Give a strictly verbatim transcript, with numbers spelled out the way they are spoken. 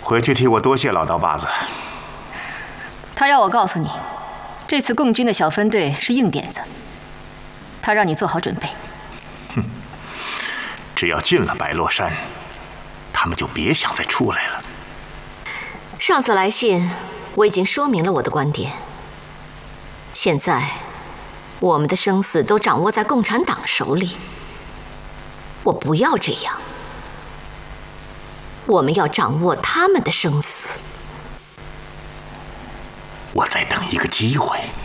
回去替我多谢老刀把子。 他要我告诉你，这次共军的小分队是硬点子，他让你做好准备。 哼，只要进了白落山，他们就别想再出来了。 上次来信，我已经说明了我的观点。现在，我们的生死都掌握在共产党手里。我不要这样，我们要掌握他们的生死。 我在等一个机会。